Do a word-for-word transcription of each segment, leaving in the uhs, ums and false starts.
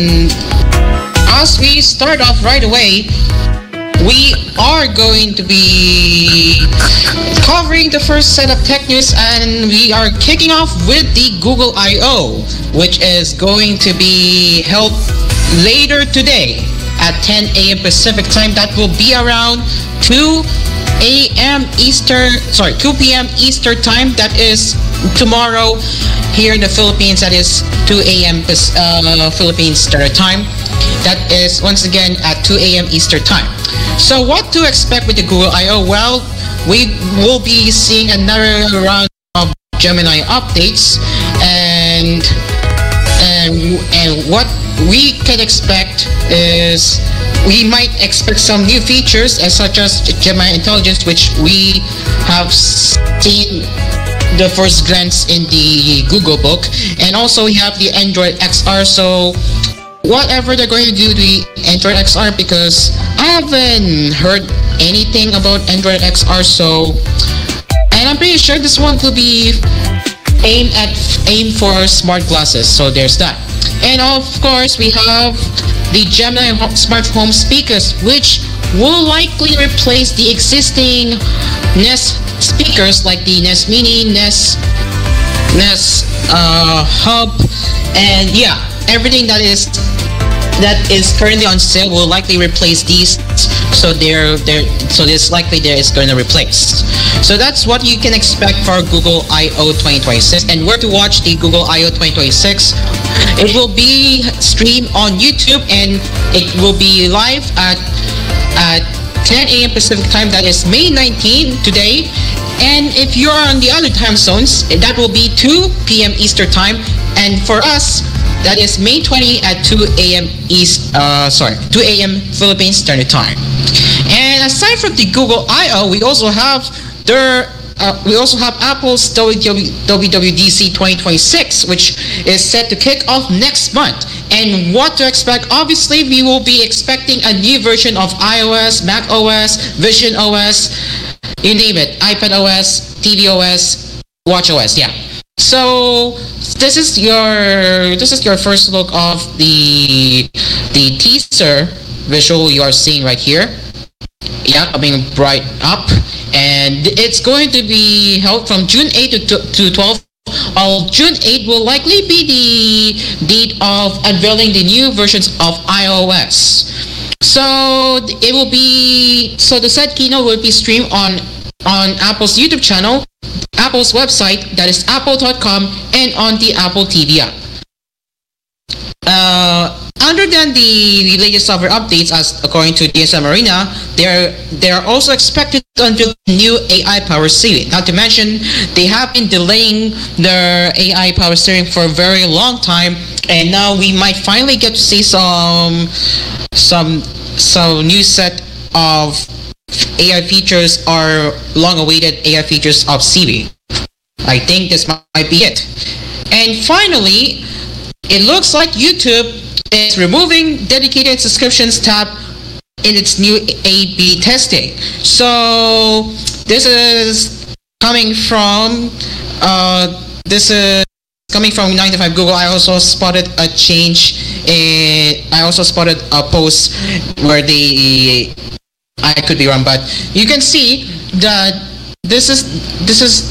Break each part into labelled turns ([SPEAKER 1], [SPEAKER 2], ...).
[SPEAKER 1] as we start off right away, we are going to be covering the first set of tech news, and we are kicking off with the Google I O, which is going to be held later today at ten a.m. Pacific time. That will be around two a.m. Eastern, sorry, two p.m. Eastern time. That is tomorrow here in the Philippines. That is two a.m. Uh, Philippines Standard Time. That is once again at two a.m. Eastern Time. So what to expect with the Google I O? Well, we will be seeing another round of Gemini updates, and and and what we can expect is we might expect some new features, as such as Gemini Intelligence, which we have seen the first glance in the Google book, and also we have the Android X R. So whatever they're going to do to the Android X R, because I haven't heard anything about Android X R, so, and I'm pretty sure this one will be aimed at aimed for smart glasses. So there's that. And of course we have the Gemini smart home speakers, which will likely replace the existing Nest speakers like the Nest Mini, Nest Nest uh, Hub, and yeah, everything that is that is currently on sale will likely replace these. So they're they're so it's likely there is going to replace. So that's what you can expect for Google I O twenty twenty-six. And where to watch the Google I O twenty twenty-six? It will be streamed on YouTube, and it will be live at at ten a.m. Pacific time. That is May nineteenth today. And if you're on the other time zones, that will be two p.m. Eastern time. And for us, that is May twentieth at two a.m. East, uh, sorry, two a.m. Philippines Standard Time. And aside from the Google I O, we also have their, uh, we also have Apple's W W D C twenty twenty-six, which is set to kick off next month. And what to expect? Obviously, we will be expecting a new version of iOS, Mac O S, Vision O S, you name it, iPad O S, T V O S, Watch O S, yeah. So this is your this is your first look of the the teaser visual you are seeing right here. Yeah, coming right up, and it's going to be held from June eighth to, to twelfth. While June eighth will likely be the date of unveiling the new versions of iOS. So it will be so the said keynote will be streamed on on Apple's YouTube channel, Apple's website, that is apple dot com, and on the Apple T V app. Uh, other than the latest software updates, as according to D S M Arena, they're they're also expected to unveil new A I power steering. Not to mention, they have been delaying their A I power steering for a very long time, and now we might finally get to see some some some new set of A I features, or long-awaited A I features of Siri. I think this might be it. And finally, it looks like YouTube is removing dedicated subscriptions tab in its new A B testing. So this is coming from uh, this is coming from nine to five Google. I also spotted a change in, I also spotted a post where they, I could be wrong, but you can see that this is this is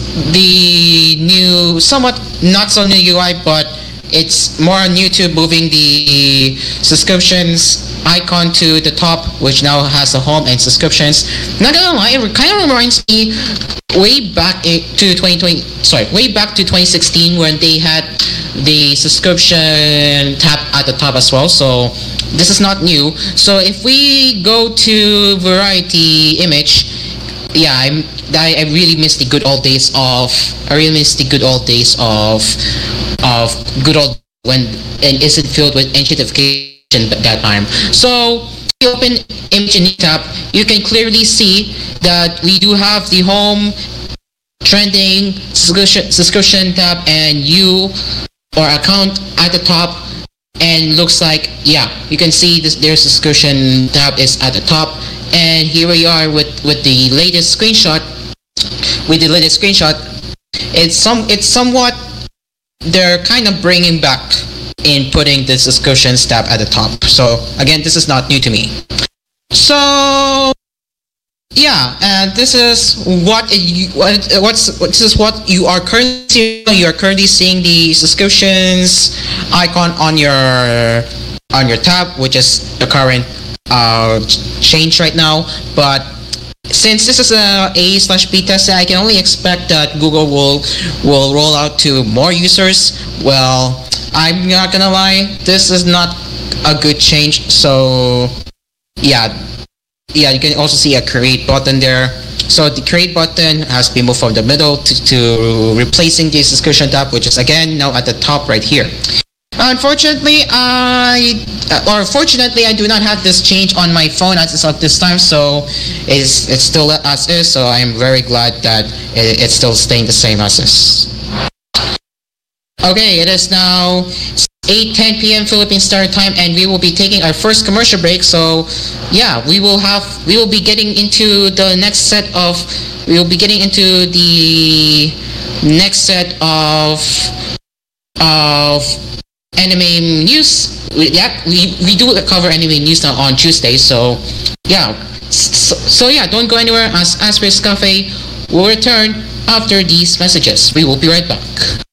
[SPEAKER 1] the new, somewhat not so new U I, but it's more on YouTube, moving the subscriptions icon to the top, which now has the home and subscriptions. Not gonna lie, it kind of reminds me way back to twenty twenty, sorry, way back to twenty sixteen, when they had the subscription tab at the top as well. So this is not new. So if we go to Variety image, yeah, I'm, I, I really miss the good old days of, I really miss the good old days of, of good old, when, and isn't filled with ancient notification at that time. So if you open image in tab, you can clearly see that we do have the home, trending, subscription, subscription tab, and you or account at the top. And looks like, yeah, you can see this, their subscription tab is at the top. And here we are with, with the latest screenshot. With the latest screenshot, it's some it's somewhat, they're kind of bringing back in putting this discussions tab at the top. So again, this is not new to me. So yeah, and this is what you what what's this is what you are currently seeing. You are currently seeing the subscriptions icon on your on your tab, which is the current uh, change right now. But since this is a A slash B test, I can only expect that Google will will roll out to more users. Well, I'm not gonna lie, this is not a good change. So yeah, yeah, you can also see a create button there. So the create button has been moved from the middle to, to replacing the subscription tab, which is again now at the top right here. Unfortunately, I or fortunately, I do not have this change on my phone as of this time, so it's it's still as is. So I am very glad that it, it's still staying the same as is. Okay, it is now eight ten p m Philippine Standard Time, and we will be taking our first commercial break. So yeah, we will have we will be getting into the next set of we will be getting into the next set of of anime news. We, yeah, we, we do cover anime news now on Tuesday. So yeah, so, so yeah, don't go anywhere. As Asper's Cafe will return after these messages. We will be right back.